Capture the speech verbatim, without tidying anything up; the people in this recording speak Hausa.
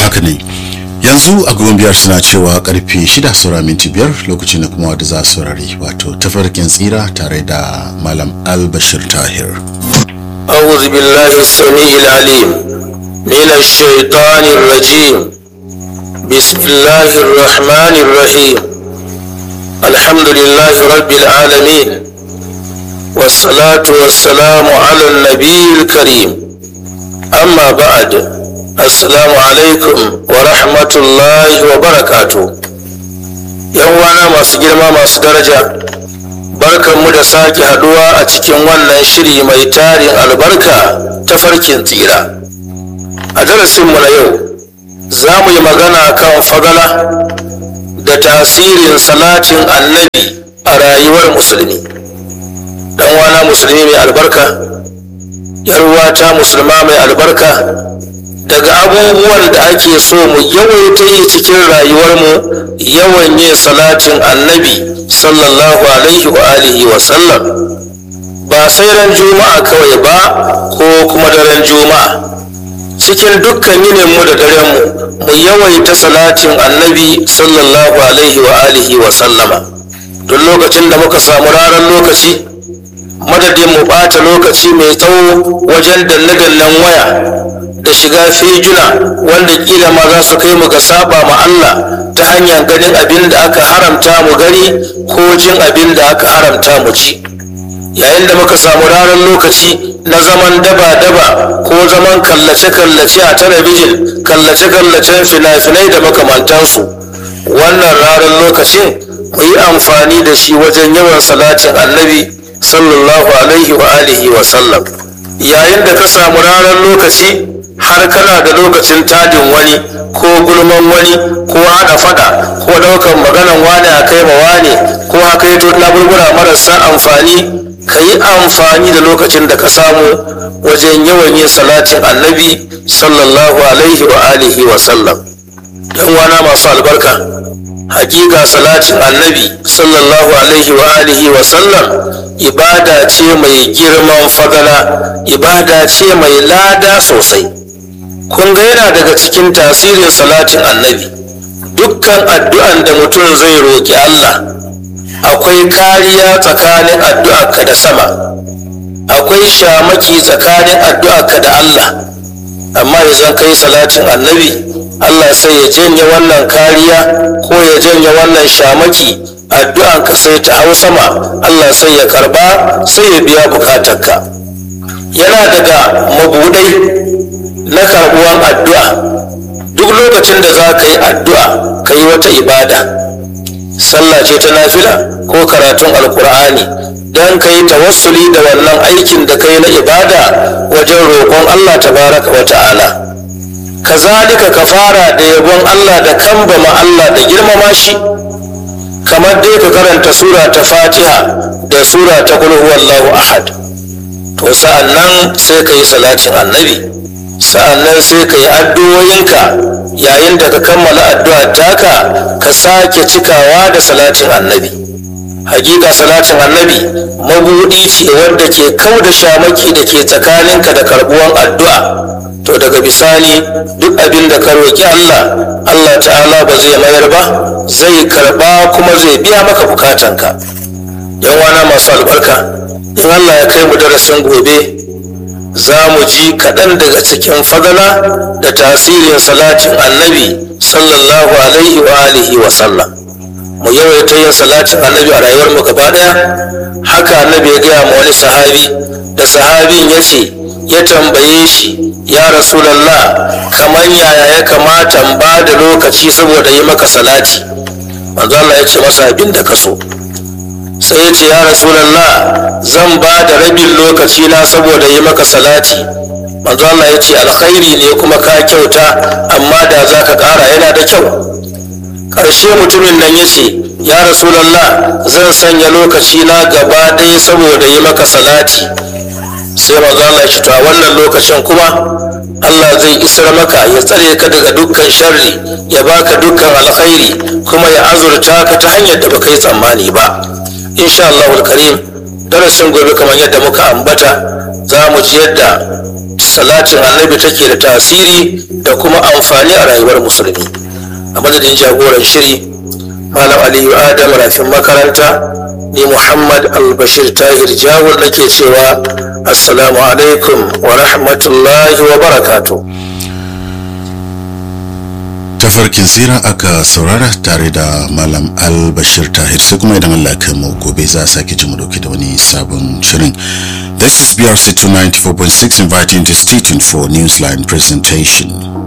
haka ne yanzu agogon biyar suna cewa karfe shida saura minti biyar lokaci na kuma da za su saurari wato tafarkin tsira tare da malam Albashir Tahir. أعوذ بالله السميع العليم من الشيطان الرجيم بسم الله الرحمن الرحيم الحمد لله رب العالمين والصلاة والسلام على النبي الكريم أما بعد السلام عليكم ورحمة الله وبركاته يوانا ما سجرما ما سدرجا barkanmu da sake haduwa a cikin wannan shiri mai tarin albarka ta farkin tsira. A darasinmu na yau za mu yi magana kan fadala da tasirin salatin annabi a rayuwar musulmi. Dan wana musulmi mai albarka, yarwata musulma mai albarka, daga abubuwan da ake so mu yawaita yi cikin rayuwarmu yawan yin salatin annabi sallallahu alaihi wa alihi wa sallam, ba sai ran juma'a kawai ba ko kuma daren juma'a. Cikin dukkan yininmu da darenmu mu yawaita salatin annabi sallallahu alaihi wa alihi wa sallama. Don lokacin da muka samu ranar lokaci madadin mu ɓata lokaci mai tsawo wajen danne-dannen waya da shiga fejuna wanda kila ma za su kai mu ga saba ma Allah ta hanyar ganin abin da aka haramta mu gani ko jin abin da aka haramta mu ci. Yayin da muka samu ranar lokaci na zaman daba-daba ko zaman kallace-kallace a talabijin, kallace-kallacen fina-finai da makamantansu, wannan ranar lokacin mu yi amfani da shi wajen yawan salatin annabi sallallahu alaihi wa alihi wa sallam. Yayin da ka samu ranar lokaci har kana da lokacin tadin wani ko gulman wani ko hada fada ko daukan maganan wani a kai ma wani ko haka yi na burbura marasa amfani, ka yi amfani da lokacin da ka samu wajen yawan yin salatin annabi sallallahu alaihi wa alihi wa sallam. Yan wana masu albarka, hakika salatin annabi sallallahu alaihi wa alihi wa sallam ibada ce mai girman fadala, ibada ce mai lada sosai. Kun ga yana daga cikin tasirin salatin annabi, dukkan addu'an da mutum zai roƙi Allah akwai kariya tsakanin addu'arka da sama, akwai shamaki tsakanin addu'arka da Allah. Amma idan kai salatin annabi, Allah sai ya janye wannan kariya ko ya janye wannan shamaki, addu'anka sai ta hau sama, Allah sai ya karba, sai ya biya bukatarka. Yana daga mabudai na karbuwan addu'a. Duk lokacin da za ka yi addu'a ka yi wata ibada, sallah ce ta nafila ko karatun alkur'ani, don ka yi tawassuli da wannan aikin da ka yi na ibada wajen roƙon Allah tabaraka wa ta'ala. Kazalika ka fara da yabon Allah da kambama Allah da girmama shi, kamar dai ka karanta sura ta Fatiha da sura ta Qul huwallahu ahad. To sa'an nan sai ka yi salatin annabi, sa'an nan sai ka yi addu'o'inka. Yayin da ka kammala addu'ar taka, ka sake cikawa da salatin annabi. Hakika salatin annabi mabuɗi ce wadda ke kau da shamaki da ke tsakaninka da karɓuwan addu'a. To daga bisani duk abin da ka roƙi Allah, Allah ta'ala ba zai mayar ba, zai karɓa kuma zai biya maka bukatanka. Yan wana masu albarka, in Allah ya kai mu darasin gobe, za mu ji kaɗan daga cikin fadala da tasirin salatin annabi sallallahu alaihi wa alihi wa sallam. Mu yawaita yin salatin annabi a rayuwar mu gaba ɗaya. Haka annabi ya gaya ma wani sahabi, da sahabin ya ce, ya tambaye shi, ya rasulallah, kamar yaya ya kamata in ba da lokaci saboda yi maka salati? Manzo Allah ya ce masa abin da ka so. Sai ya ce, ya rasulallah, zan ba da rabin lokaci na saboda yi maka salati. Manzo Allah ya ce, alkhairi ne kuma ka kyauta, amma da za ka ƙara yana da kyau. Ƙarshe mutumin nan ya ce, ya rasulallah, zan sanya lokaci na gaba ɗaya saboda yi maka salati. Sai manzo Allah ya ce, to a wannan lokacin kuma Allah zai isar maka, ya tsare ka daga dukkan sharri, ya baka dukkan alkhairi, kuma ya azurta ka ta hanyar da baka yi tsammani ba. Insha Allahul Karim, darasin gobe kamar yadda muka ambata za mu ji yadda salatin annabi take da tasiri da kuma amfani a rayuwar musulmi. A madadin jagoran shiri Malam Aliyu Adam rafin makaranta, ni Muhammad Albashir Tahir Jawul nake cewa assalamu alaikum wa rahmatullahi wa barakatuh. Tafarkin tsira aka saurara tare da Malam Albashir Tahir, sai kuma idan Allah kai mu gobe za a sake ji mu dauke da wani sabon shirin. This is B R C two ninety-four point six inviting to stay tuned for Newsline presentation.